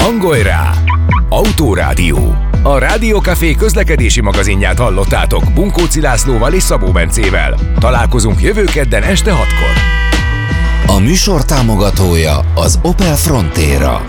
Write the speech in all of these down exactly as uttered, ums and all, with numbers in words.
Hangolj rá! Autórádió. A Rádió Café közlekedési magazinját hallottátok Bunkóci Lászlóval és Szabó Bencével. Találkozunk jövő kedden este hatkor. A műsor támogatója az Opel Frontera.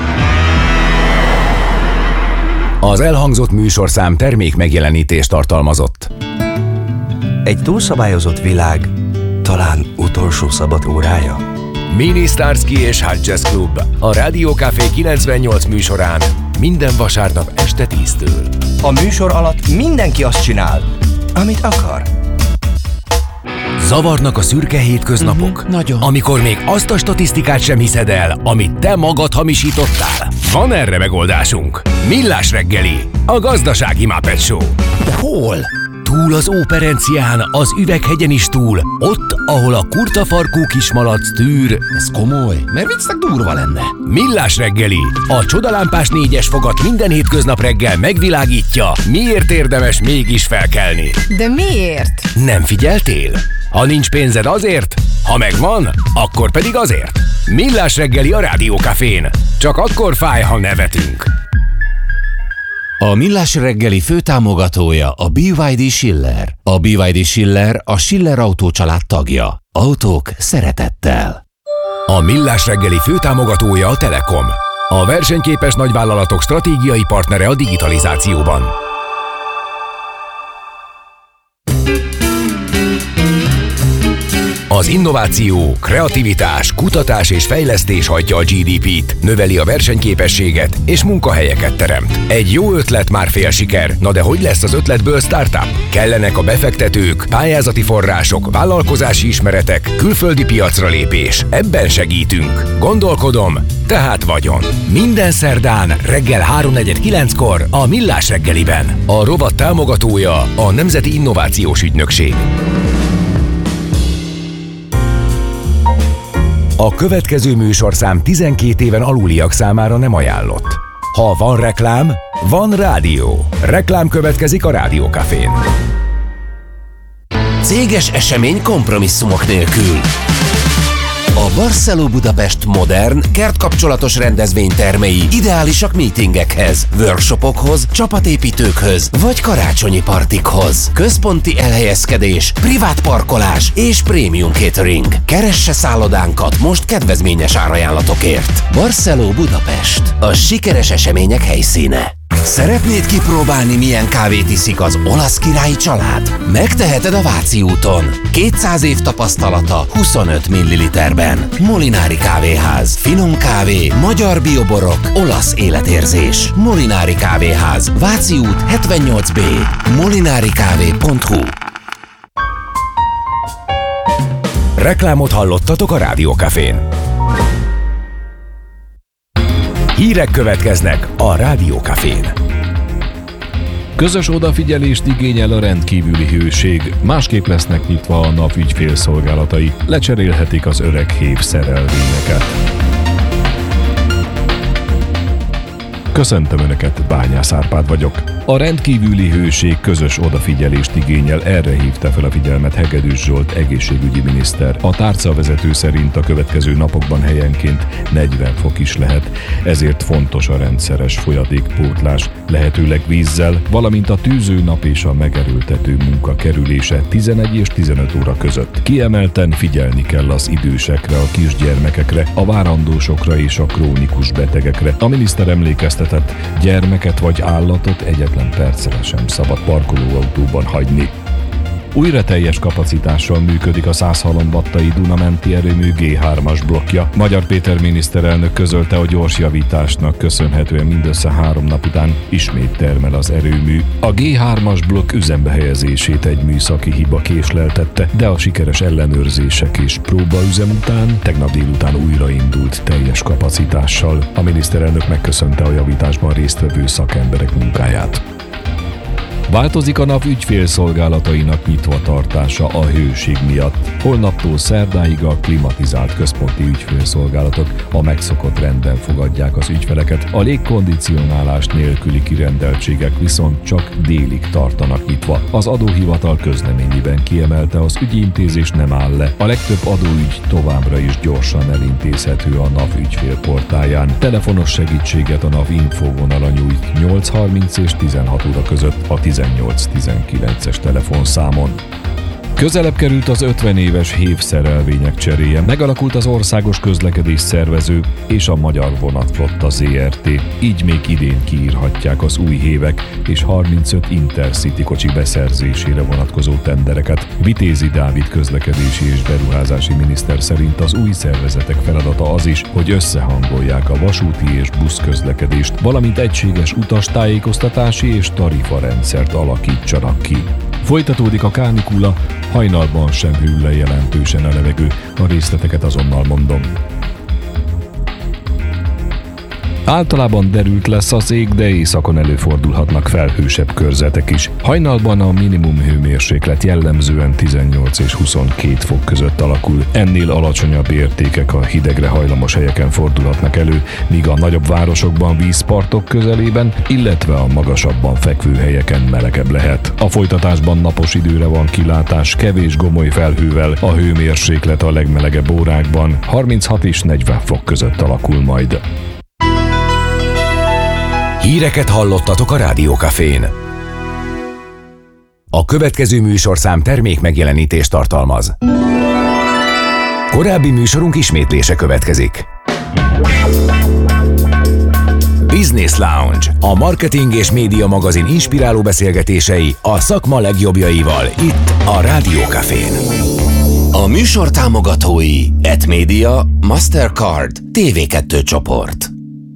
Az elhangzott műsorszám termék megjelenítést tartalmazott. Egy túlszabályozott világ talán utolsó szabad órája? Mini Starsky és Hot Jazz Club a Rádió Café kilencvennyolc műsorán minden vasárnap este tíztől. A műsor alatt mindenki azt csinál, amit akar. Zavarnak a szürke hétköznapok? Uh-huh, nagyon. Amikor még azt a statisztikát sem hiszed el, amit te magad hamisítottál? Van erre megoldásunk. Millás reggeli, a gazdasági Muppet Show. De hol? Túl az Óperencián, az Üveghegyen is túl, ott, ahol a kurtafarkú kismalac tűr. Ez komoly, mert viccnek durva lenne. Millás reggeli, a csodalámpás négyes fogat minden hétköznap reggel megvilágítja, miért érdemes mégis felkelni. De miért? Nem figyeltél? Ha nincs pénzed azért, ha megvan, akkor pedig azért. Millás reggeli a Rádió Cafén. Csak akkor fáj, ha nevetünk. A Millás reggeli főtámogatója a bé vé dé Schiller. A bé vé dé Schiller a Schiller Autó család tagja. Autók szeretettel. A Millás reggeli főtámogatója a Telekom. A versenyképes nagyvállalatok stratégiai partnere a digitalizációban. Az innováció, kreativitás, kutatás és fejlesztés hajtja a gé dé pét, növeli a versenyképességet és munkahelyeket teremt. Egy jó ötlet már fél siker, na de hogy lesz az ötletből startup? Kellenek a befektetők, pályázati források, vállalkozási ismeretek, külföldi piacra lépés. Ebben segítünk. Gondolkodom, tehát vagyon. Minden szerdán reggel háromnegyed kilenckor a Millás reggeliben. A rovat támogatója a Nemzeti Innovációs Ügynökség. A következő műsorszám tizenkét éven aluliak számára nem ajánlott. Ha van reklám, van rádió. Reklám következik a Rádió Cafén. Céges esemény kompromisszumok nélkül. A Barceló Budapest modern, kertkapcsolatos rendezvénytermei ideálisak meetingekhez, workshopokhoz, csapatépítőkhöz vagy karácsonyi partikhoz. Központi elhelyezkedés, privát parkolás és prémium catering. Keresse szállodánkat most kedvezményes árajánlatokért. Barceló Budapest, a sikeres események helyszíne. Szeretnéd kipróbálni, milyen kávét iszik az olasz királyi család? Megteheted a Váci úton. kétszáz év tapasztalata huszonöt milliliterben. Molinári kávéház. Finom kávé, magyar bioborok, olasz életérzés. Molinári kávéház. Váci út hetvennyolc B. molinarikávé pont hu. Reklámot hallottatok a Rádió Cafén. Hírek következnek a Rádió Cafén. Közös odafigyelést igényel a rendkívüli hőség, másképp lesznek nyitva a nap ügyfélszolgálatai, lecserélhetik az öreg hév szerelvényeket. Köszöntöm Önöket, Bányász Árpád vagyok. A rendkívüli hőség közös odafigyelést igényel, erre hívta fel a figyelmet Hegedűs Zsolt egészségügyi miniszter. A tárcavezető szerint a következő napokban helyenként negyven fok is lehet, ezért fontos a rendszeres folyadékpótlás, lehetőleg vízzel, valamint a tűzőnap és a megerőltető munka kerülése tizenegy és tizenöt óra között. Kiemelten figyelni kell az idősekre, a kisgyermekekre, a várandósokra és a krónikus betegekre. A miniszter emlékeztetett, gyermeket vagy állatot egyetlen percre sem szabad parkolóautóban hagyni. Újra teljes kapacitással működik a Szászhalombattai Dunamenti erőmű gé hármas blokkja. Magyar Péter miniszterelnök közölte, a gyors javításnak köszönhetően mindössze három nap után ismét termel az erőmű. A gé hármas blokk üzembe helyezését egy műszaki hiba késleltette, de a sikeres ellenőrzések és próbaüzem után tegnap délután újraindult teljes kapacitással. A miniszterelnök megköszönte a javításban résztvevő szakemberek munkáját. Változik a NAV ügyfélszolgálatainak nyitva tartása a hőség miatt. Holnaptól szerdáig a klimatizált központi ügyfélszolgálatok a megszokott rendben fogadják az ügyfeleket, a légkondicionálás nélküli kirendeltségek viszont csak délig tartanak nyitva. Az adóhivatal közleményében kiemelte, az ügyintézés nem áll le. A legtöbb adóügy továbbra is gyorsan elintézhető a NAV ügyfélportáján. Telefonos segítséget a NAV infóvonala nyújt nyolc harminc és tizenhat óra között a tizennyolc tizenkilences telefonszámon. Közelebb került az ötven éves hév szerelvények cseréje, megalakult az Országos Közlekedés Szervező és a Magyar Vonatflotta zé er té. Így még idén kiírhatják az új hévek és harmincöt Intercity kocsi beszerzésére vonatkozó tendereket. Vitézi Dávid közlekedési és beruházási miniszter szerint az új szervezetek feladata az is, hogy összehangolják a vasúti és buszközlekedést, valamint egységes utastájékoztatási és tarifarendszert alakítsanak ki. Folytatódik a kánikula, hajnalban sem hűl le jelentősen a levegő, a részleteket azonnal mondom. Általában derült lesz az ég, de északon előfordulhatnak felhősebb körzetek is. Hajnalban a minimum hőmérséklet jellemzően tizennyolc és huszonkét fok között alakul. Ennél alacsonyabb értékek a hidegre hajlamos helyeken fordulhatnak elő, míg a nagyobb városokban, vízpartok közelében, illetve a magasabban fekvő helyeken melegebb lehet. A folytatásban napos időre van kilátás, kevés gomoly felhővel, a hőmérséklet a legmelegebb órákban harminchat és negyven fok között alakul majd. Híreket hallottatok a Rádiókafén. A következő műsorszám termék megjelenítést tartalmaz. Korábbi műsorunk ismétlése következik. Business Lounge, a marketing és média magazin inspiráló beszélgetései a szakma legjobbjaival itt a Rádiókafén. A műsor támogatói Etmedia, Mastercard, té vé kettő csoport.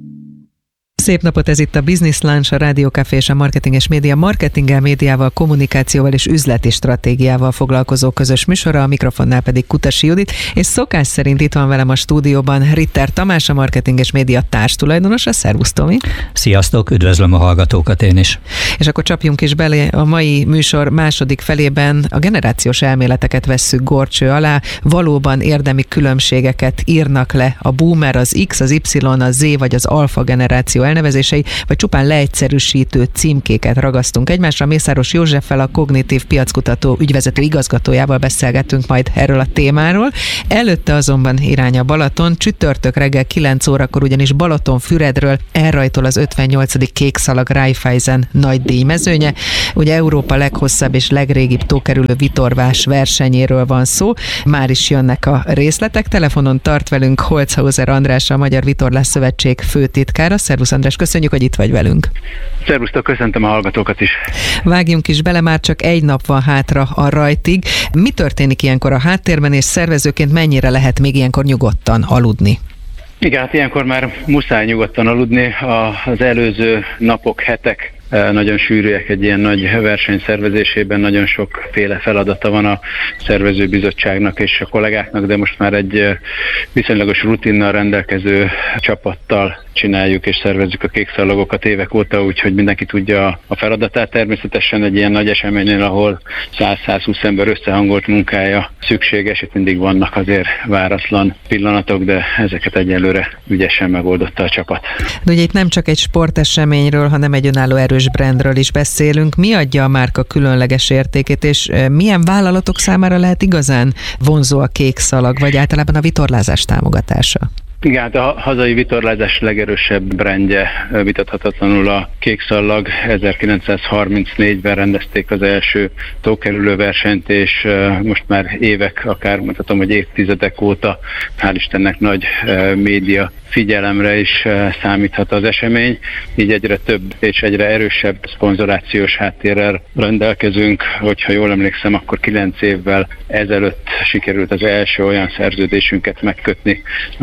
Szép napot, ez itt a Business Lunch, a Rádiókafé és a Marketing és Média marketinggel, médiával, kommunikációval és üzleti stratégiával foglalkozó közös műsora, a mikrofonnál pedig Kutasi Judit, és szokás szerint itt van velem a stúdióban Ritter Tamás, a Marketing és Média társtulajdonosa. Szervusz, Tomi! Sziasztok, üdvözlöm a hallgatókat én is! És akkor csapjunk is bele, a mai műsor második felében a generációs elméleteket vesszük górcső alá, valóban érdemi különbségeket írnak le a boomer, az X, az Y, a Z vagy az alfa generáció elnevezései, vagy csupán leegyszerűsítő címkéket ragasztunk egymásra. Mészáros Józseffel, a Kognitív Piackutató ügyvezető igazgatójával beszélgetünk majd erről a témáról. Előtte azonban irány a Balaton, csütörtök reggel kilenc órakor ugyanis Balatonfüredről elrajtol az ötvennyolcadik Kékszalag Raiffeisen nagy díjmezőnye. Ugye Európa leghosszabb és legrégibb tókerülő vitorvás versenyéről van szó. Már is jönnek a részletek. Telefonon tart velünk Holzhauser András, a Magyar Vitorlás Szövetség főtitkára. Szervusz András, köszönjük, hogy itt vagy velünk. Szervusztok, köszöntöm a hallgatókat is. Vágjunk is bele, már csak egy nap van hátra a rajtig. Mi történik ilyenkor a háttérben, és szervezőként mennyire lehet még ilyenkor nyugodtan aludni? Igen, hát ilyenkor már muszáj nyugodtan aludni. Az előző napok, hetek nagyon sűrűek egy ilyen nagy verseny szervezésében, nagyon sokféle feladata van a szervezőbizottságnak és a kollégáknak, de most már egy viszonylagos rutinnal rendelkező csapattal csináljuk és szervezzük a kékszalagokat évek óta, úgyhogy mindenki tudja a feladatát. Természetesen egy ilyen nagy eseménynél, ahol száz-százhúsz ember összehangolt munkája szükséges, itt mindig vannak azért váratlan pillanatok, de ezeket egyelőre ügyesen megoldotta a csapat. De ugye itt nem csak egy sporteseményről, hanem egy önálló erős brandről is beszélünk. Mi adja a márka különleges értékét, és milyen vállalatok számára lehet igazán vonzó a kékszalag, vagy általában a vitorlázás támogatása? Igen, hát a hazai vitorlázás legerősebb brandje vitathatatlanul a Kékszallag. ezerkilencszázharmincnégyben rendezték az első tókerülő versenyt, és most már évek, akár mondhatom, hogy évtizedek óta, hál' Istennek nagy média figyelemre is számíthat az esemény, így egyre több és egyre erősebb szponzorációs háttérrel rendelkezünk. Hogyha jól emlékszem, akkor kilenc évvel ezelőtt sikerült az első olyan szerződésünket megkötni az egyik nagy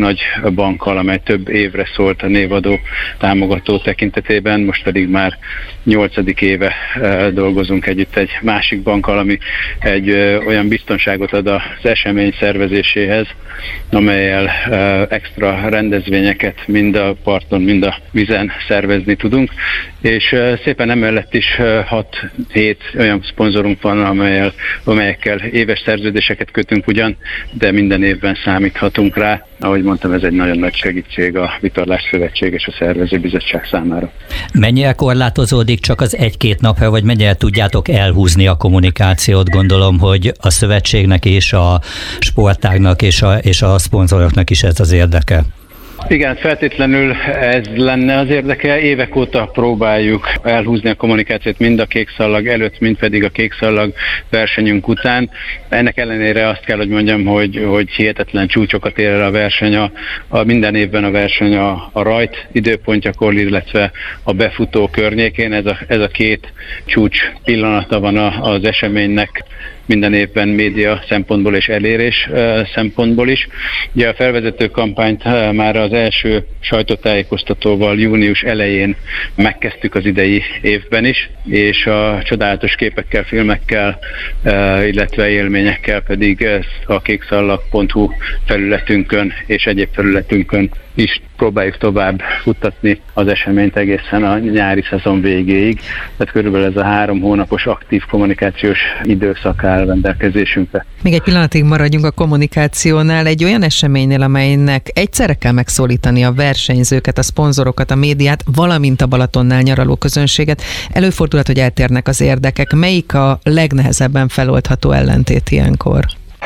nagy bankkal, amely több évre szólt a névadó támogató tekintetében, most pedig már nyolcadik éve dolgozunk együtt egy másik bankkal, ami egy olyan biztonságot ad az esemény szervezéséhez, amellyel extra rendezvényeket mind a parton, mind a vizen szervezni tudunk, és szépen emellett is hat-hét olyan szponzorunk van, amelyel, amelyekkel éves szerződéseket kötünk ugyan, de minden évben számíthatunk rá. Ahogy mondtam, ez egy nagyon nagy segítség a Vitorlás Szövetség és a Szervezőbizottság számára. Mennyire korlátozódik csak az egy-két napra, vagy mennyire tudjátok elhúzni a kommunikációt? Gondolom, hogy a szövetségnek és a sportágnak és a, és a szponzoroknak is ez az érdeke. Igen, feltétlenül ez lenne az érdeke. Évek óta próbáljuk elhúzni a kommunikációt mind a kékszallag előtt, mind pedig a kékszallag versenyünk után. Ennek ellenére azt kell, hogy mondjam, hogy, hogy hihetetlen csúcsokat ér el a verseny. A, a minden évben a verseny a, a rajt időpontjakor, illetve a befutó környékén. Ez a, ez a két csúcs pillanata van a, az eseménynek minden évben média szempontból és elérés szempontból is. Ugye a felvezető kampányt már az első sajtótájékoztatóval június elején megkezdtük az idei évben is, és a csodálatos képekkel, filmekkel, illetve élményekkel pedig a kékszallag pont hu felületünkön és egyéb felületünkön is próbáljuk tovább futtatni az eseményt egészen a nyári szezon végéig. Tehát körülbelül ez a három hónapos aktív kommunikációs időszak áll rendelkezésünkre. Még egy pillanatig maradjunk a kommunikációnál. Egy olyan eseménynél, amelynek egyszerre kell megszólítani a versenyzőket, a szponzorokat, a médiát, valamint a Balatonnál nyaraló közönséget. Előfordulhat, hogy eltérnek az érdekek. Melyik a legnehezebben feloldható ellentét ilyenkor?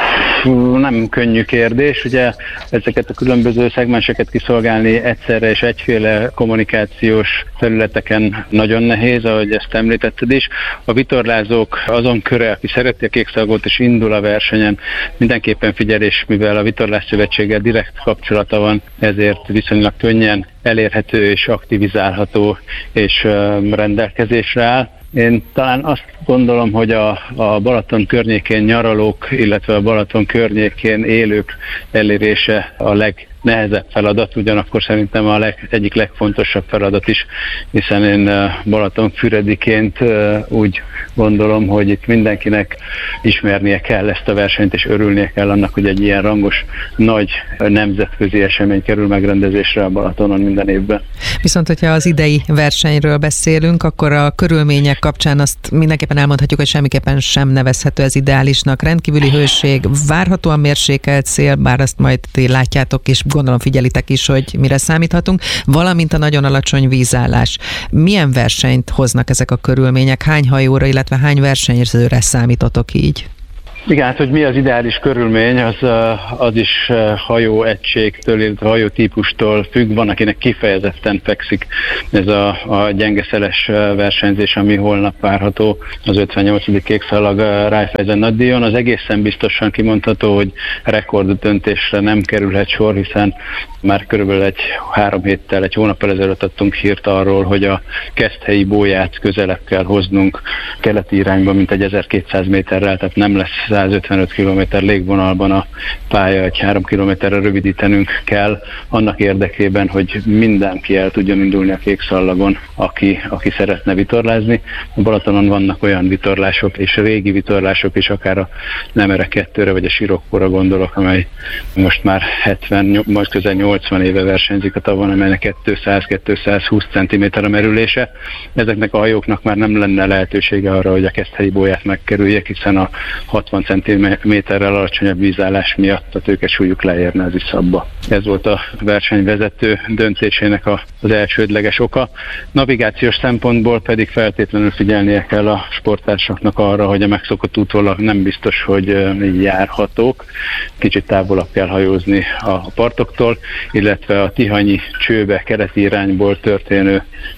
Nem könnyű kérdés, ugye ezeket a különböző szegmenseket kiszolgálni egyszerre és egyféle kommunikációs területeken nagyon nehéz, ahogy ezt említetted is. A vitorlázók azon köre, aki szereti a kékszalagot és indul a versenyen, mindenképpen figyelés, mivel a Vitorlás Szövetséggel direkt kapcsolata van, ezért viszonylag könnyen elérhető és aktivizálható és rendelkezésre áll. Én talán azt gondolom, hogy a, a Balaton környékén nyaralók, illetve a Balaton környékén élők elérése a legnehezebb feladat, ugyanakkor szerintem a leg, egyik legfontosabb feladat is, hiszen én Balatonfürediként úgy gondolom, hogy itt mindenkinek ismernie kell ezt a versenyt, és örülnie kell annak, hogy egy ilyen rangos, nagy nemzetközi esemény kerül megrendezésre a Balatonon minden évben. Viszont, hogyha az idei versenyről beszélünk, akkor a körülmények kapcsán azt mindenképpen elmondhatjuk, hogy semmiképpen sem nevezhető ez ideálisnak. Rendkívüli hőség, várhatóan mérsékelt szél, bár azt majd ti látjátok, és gondolom figyelitek is, hogy mire számíthatunk, valamint a nagyon alacsony vízállás. Milyen versenyt hoznak ezek a körülmények? Hány hajóra, illetve hány versenyzőre számítotok így? Igen, hát hogy mi az ideális körülmény, az, az is hajó egységtől, illetve hajó típustól függ. Van, akinek kifejezetten fekszik ez a, a gyengeszeles versenyzés, ami holnap várható az ötvennyolcadik kékszalag Raiffeisen nagydíjon. Az egészen biztosan kimondható, hogy rekorddöntésre nem kerülhet sor, hiszen már körülbelül egy három héttel, egy hónappal ezelőtt adtunk hírt arról, hogy a Keszthelyi bóját közelebb kell hoznunk keleti irányba, mint egy ezerkétszáz méterrel, tehát nem lesz százötvenöt kilométer légvonalban a pálya, egy három kilométerre rövidítenünk kell annak érdekében, hogy mindenki el tudjon indulni a kékszallagon, aki, aki szeretne vitorlázni. A Balatonon vannak olyan vitorlások és régi vitorlások is, akár a Nemere kettőre vagy a Sirokkóra gondolok, amely most már hetven, majd közel nyolcvan éve versenyzik a tavon, amelynek kétszáz-kétszázhúsz centiméter a merülése. Ezeknek a hajóknak már nem lenne lehetősége arra, hogy a Keszthelyi bóját megkerüljék, hiszen a hatvan centiméterrel alacsonyabb vízállás miatt a tőkesúlyuk leérne az iszapba. Ez volt a versenyvezető döntésének az elsődleges oka. Navigációs szempontból pedig feltétlenül figyelnie kell a sporttársaknak arra, hogy a megszokott útvonalak nem biztos, hogy járhatók. Kicsit távolabb kell hajózni a partoktól, illetve a tihanyi csőbe keleti irányból történő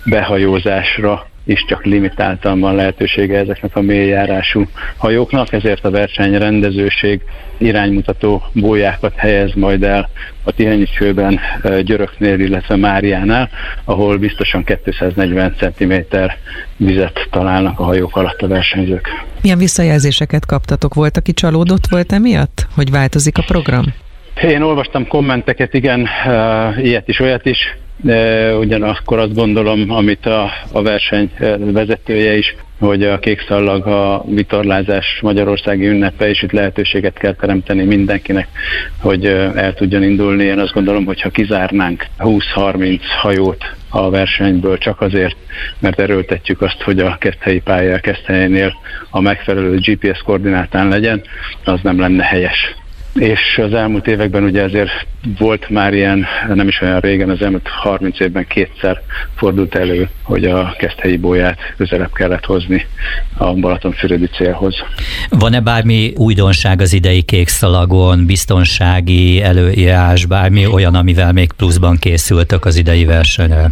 behajózásra is csak limitáltan van lehetősége ezeknek a mélyjárású hajóknak, ezért a versenyrendezőség iránymutató bójákat helyez majd el a tihanyi csőben Györöknél, illetve Máriánál, ahol biztosan kétszáznegyven centiméter vizet találnak a hajók alatt a versenyzők. Milyen visszajelzéseket kaptatok? Volt, aki csalódott volt emiatt, hogy változik a program? Én olvastam kommenteket, igen, ilyet is, olyat is, de ugyanakkor azt gondolom, amit a, a verseny vezetője is, hogy a kékszallag a vitorlázás magyarországi ünnepe, és itt lehetőséget kell teremteni mindenkinek, hogy el tudjon indulni. Én azt gondolom, hogy ha kizárnánk húsz-harminc hajót a versenyből csak azért, mert erőltetjük azt, hogy a keszthelyi pálya a Keszthelynél a megfelelő gé pé es koordinátán legyen, az nem lenne helyes. És az elmúlt években ugye ezért volt már ilyen, nem is olyan régen, az elmúlt harminc évben kétszer fordult elő, hogy a keszthelyi bóját közelebb kellett hozni a Balatonfüredi célhoz. Van-e bármi újdonság az idei kékszalagon, biztonsági előírás, bármi olyan, amivel még pluszban készültök az idei versenyre?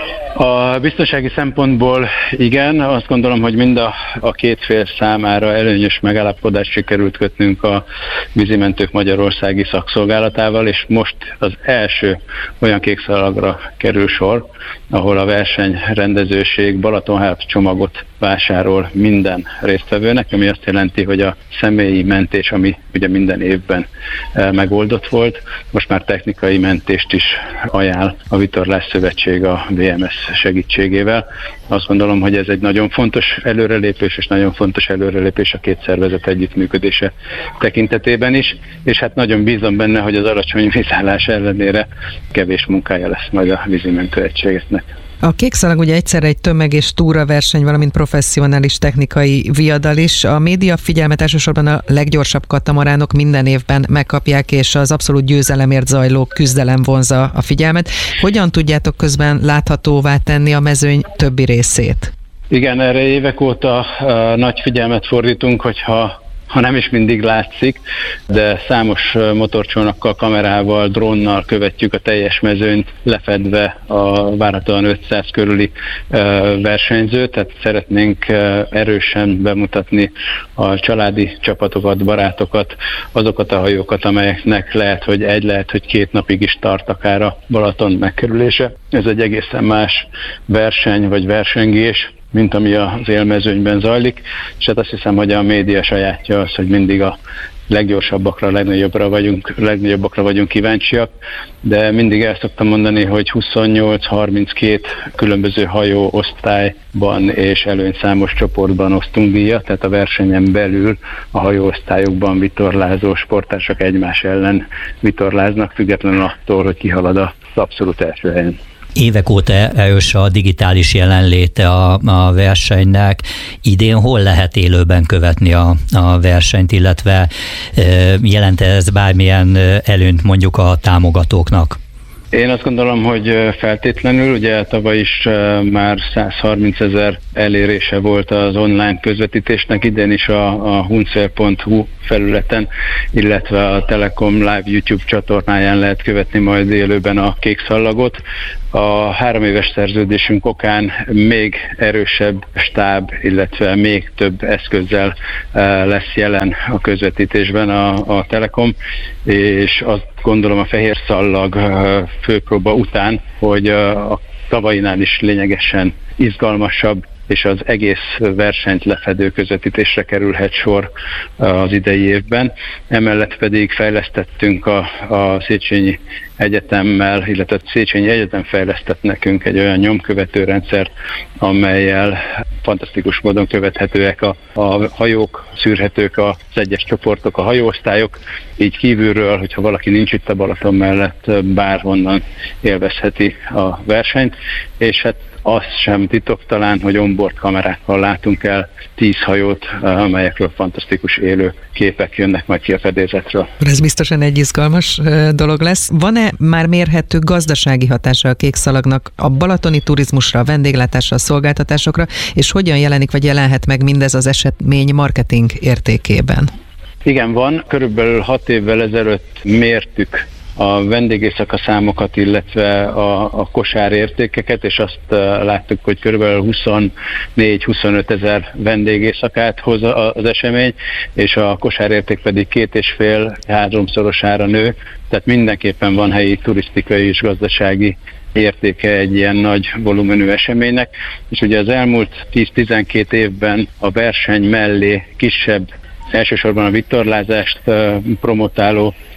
A biztonsági szempontból igen, azt gondolom, hogy mind a, a két fél számára előnyös megállapodást sikerült kötnünk a vízimentők magyarországi szakszolgálatával, és most az első olyan kékszalagra kerül sor, ahol a versenyrendezőség Balatonhalf csomagot vásárol minden résztvevőnek, ami azt jelenti, hogy a személyi mentés, ami ugye minden évben megoldott volt, most már technikai mentést is ajánl a Vitorlás Szövetség a vé em es segítségével. Azt gondolom, hogy ez egy nagyon fontos előrelépés, és nagyon fontos előrelépés a két szervezet együttműködése tekintetében is, és hát nagyon bízom benne, hogy az alacsony vízállás ellenére kevés munkája lesz majd a vízimentő egységeknek. A kékszalag ugye egyszerre egy tömeg- és túraverseny, valamint professzionális technikai viadal is. A média figyelmet elsősorban a leggyorsabb katamaránok minden évben megkapják, és az abszolút győzelemért zajló küzdelem vonzza a figyelmet. Hogyan tudjátok közben láthatóvá tenni a mezőny többi részét? Igen, erre évek óta uh, nagy figyelmet fordítunk, hogyha ha nem is mindig látszik, de számos motorcsónakkal, kamerával, drónnal követjük a teljes mezőnyt, lefedve a várhatóan ötszáz körüli versenyzőt, tehát szeretnénk erősen bemutatni a családi csapatokat, barátokat, azokat a hajókat, amelyeknek lehet, hogy egy, lehet, hogy két napig is tart akár a Balaton megkerülése. Ez egy egészen más verseny vagy versengés, mint ami az élmezőnyben zajlik, és hát azt hiszem, hogy a média sajátja az, hogy mindig a leggyorsabbakra, a legnagyobbra vagyunk, legnagyobbakra vagyunk kíváncsiak, de mindig el szoktam mondani, hogy huszonnyolc-harminckét különböző hajó osztályban és előnyszámos csoportban osztunk díjat, tehát a versenyen belül a hajóosztályokban vitorlázó sportársak egymás ellen vitorláznak, függetlenül attól, hogy ki halad az abszolút első helyen. Évek óta erős a digitális jelenléte a, a versenynek. Idén hol lehet élőben követni a, a versenyt, illetve e, jelent ez bármilyen előnyt mondjuk a támogatóknak? Én azt gondolom, hogy feltétlenül, ugye tavaly is már száz harminc ezer elérése volt az online közvetítésnek, idén is a, a huncél pont hu felületen, illetve a Telekom Live YouTube csatornáján lehet követni majd élőben a kékszallagot. A három éves szerződésünk okán még erősebb stáb, illetve még több eszközzel lesz jelen a közvetítésben a, a Telekom, és azt gondolom a fehér szallag főpróba után, hogy a tavainál is lényegesen izgalmasabb és az egész versenyt lefedő közvetítésre kerülhet sor az idei évben. Emellett pedig fejlesztettünk a, a Széchenyi Egyetemmel, illetve a Széchenyi Egyetem fejlesztett nekünk egy olyan nyomkövető rendszert, amellyel fantasztikus módon követhetőek a, a hajók, szűrhetők az egyes csoportok, a hajóosztályok, így kívülről, hogyha valaki nincs itt a Balaton mellett, bárhonnan élvezheti a versenyt, és hát az sem titok talán, hogy onboard kamerákkal látunk el tíz hajót, amelyekről fantasztikus élő képek jönnek majd ki a fedélzetről. Ez biztosan egy izgalmas dolog lesz. Van-e már mérhető gazdasági hatása a kékszalagnak a balatoni turizmusra, a vendéglátásra, a szolgáltatásokra, és hogyan jelenik vagy jelenhet meg mindez az esemény marketing értékében? Igen, van. Körülbelül hat évvel ezelőtt mértük a vendégészaka számokat, illetve a, a kosárértékeket, és azt uh, láttuk, hogy körülbelül huszonnégy-huszonöt ezer vendégészakát hoz az esemény, és a kosárérték pedig két és fél háromszorosára nő, tehát mindenképpen van helyi turisztikai és gazdasági értéke egy ilyen nagy volumenű eseménynek, és ugye az elmúlt tíz-tizenkét évben a verseny mellé kisebb, elsősorban a vitorlázást uh, promotáló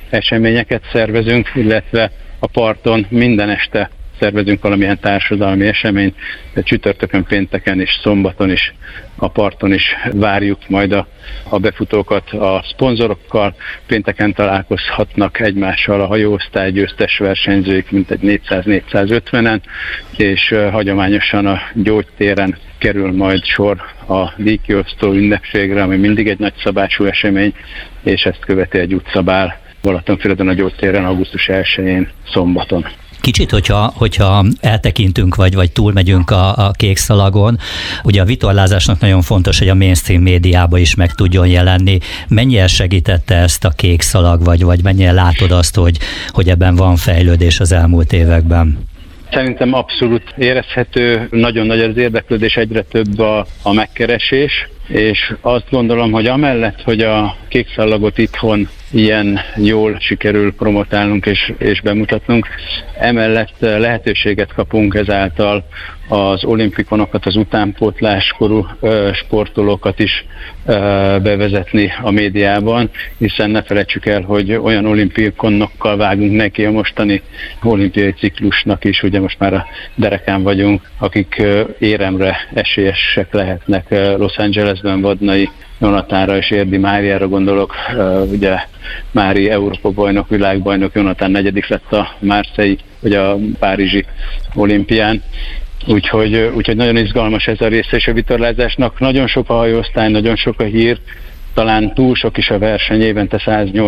eseményeket szervezünk, illetve a parton minden este szervezünk valamilyen társadalmi eseményt, de csütörtökön, pénteken és szombaton is a parton is várjuk majd a, a befutókat a szponzorokkal. Pénteken találkozhatnak egymással a hajóosztály győztes versenyzőik, mintegy négyszáz-négyszázötvenen, és uh, hagyományosan a gyógytéren kerül majd sor a díjkiosztó ünnepségre, ami mindig egy nagyszabású esemény, és ezt követi egy utcabál Balatonfüredön a gyógytéren augusztus elsején szombaton. Kicsit, hogyha, hogyha eltekintünk, vagy, vagy túlmegyünk a, a kék szalagon, ugye a vitorlázásnak nagyon fontos, hogy a mainstream médiába is meg tudjon jelenni. Mennyire segítette ezt a kék szalag, vagy, vagy mennyire látod azt, hogy, hogy ebben van fejlődés az elmúlt években? Szerintem abszolút érezhető, nagyon nagy az érdeklődés, egyre több a, a megkeresés, és azt gondolom, hogy amellett, hogy a kék szalagot itthon ilyen jól sikerül promotálnunk és, és bemutatnunk, emellett lehetőséget kapunk ezáltal az olimpikonokat, az utánpótláskorú ö, sportolókat is ö, bevezetni a médiában, hiszen ne felejtsük el, hogy olyan olimpikonokkal vágunk neki a mostani olimpiai ciklusnak is, ugye most már a derekán vagyunk, akik ö, éremre esélyesek lehetnek. Los Angelesben Vadnai Jonatánra és Érdi Máriára gondolok, ugye Mári Európa bajnok, világbajnok, Jonatán negyedik lett a Marseille, vagy a Párizsi olimpián. Úgyhogy, úgyhogy nagyon izgalmas ez a része és a vitorlázásnak. Nagyon sok a hajóosztály, nagyon sok a hír, talán túl sok is a verseny, évente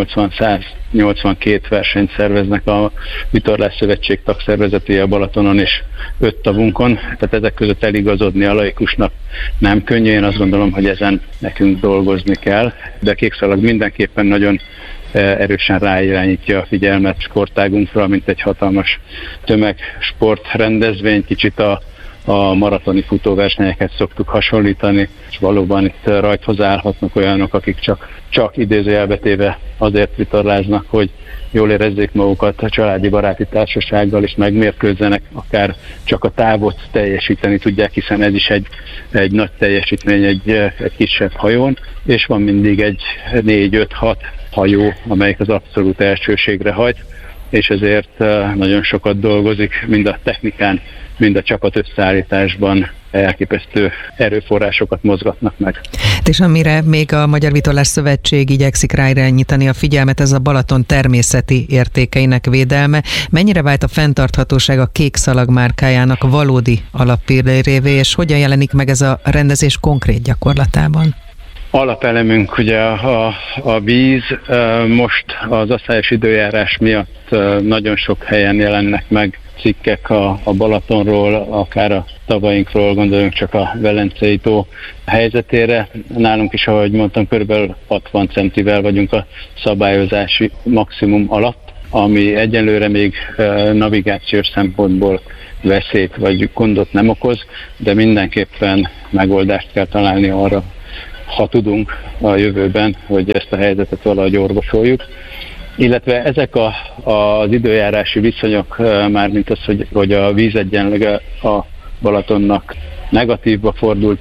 száznyolcvan-száznyolcvankét versenyt szerveznek a Vitorlás Szövetség tagszervezetei a Balatonon és öt tavunkon, tehát ezek között eligazodni a laikusnak nem könnyű, én azt gondolom, hogy ezen nekünk dolgozni kell, de a kék szalag mindenképpen nagyon erősen ráirányítja a figyelmet sportágunkra, mint egy hatalmas tömegsportrendezvény, kicsit a a maratoni futóversenyeket szoktuk hasonlítani, és valóban itt rajthoz állhatnak olyanok, akik csak, csak idézőjelbe téve azért vitorláznak, hogy jól érezzék magukat a családi baráti társasággal, és megmérkőzzenek, akár csak a távot teljesíteni tudják, hiszen ez is egy, egy nagy teljesítmény egy, egy kisebb hajón, és van mindig egy négy-öt-hat hajó, amelyik az abszolút elsőségre hajt, és ezért nagyon sokat dolgozik, mind a technikán, mind a csapat összeállításban elképesztő erőforrásokat mozgatnak meg. És amire még a Magyar Vitorlás Szövetség igyekszik ráirányítani a figyelmet, ez a Balaton természeti értékeinek védelme. Mennyire vált a fenntarthatóság a kék szalag márkájának valódi alappillérévé, és hogyan jelenik meg ez a rendezés konkrét gyakorlatában? Alapelemünk ugye a, a víz, most az asszályos időjárás miatt nagyon sok helyen jelennek meg cikkek a, a Balatonról, akár a tavainkról, gondoljunk csak a Velencei tó helyzetére. Nálunk is, ahogy mondtam, kb. hatvan centivel vagyunk a szabályozási maximum alatt, ami egyelőre még navigációs szempontból veszélyt vagy gondot nem okoz, de mindenképpen megoldást kell találni arra, ha tudunk a jövőben, hogy ezt a helyzetet valahogy orvosoljuk. Illetve ezek a, az időjárási viszonyok, mármint az, hogy, hogy a vízegyenlege a Balatonnak negatívba fordult,